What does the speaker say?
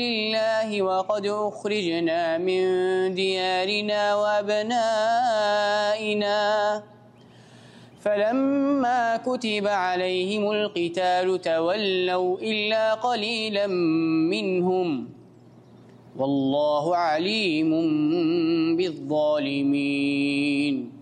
الله وقد أخرجنا من ديارنا وأبنائنا فلما كتب عليهم القتال تولوا إلا قليلا منهم والله عليم بالظالمين